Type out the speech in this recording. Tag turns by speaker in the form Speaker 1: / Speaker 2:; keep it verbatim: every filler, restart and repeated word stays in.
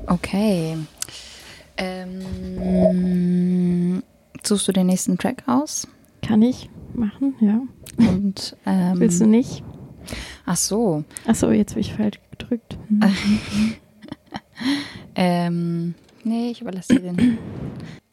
Speaker 1: Okay. Ähm, suchst du den nächsten Track aus?
Speaker 2: Kann ich machen, ja.
Speaker 1: Und ähm,
Speaker 2: Willst du nicht?
Speaker 1: Ach so.
Speaker 2: Ach so, jetzt habe ich falsch gedrückt. Hm.
Speaker 1: ähm, nee, ich überlasse dir den.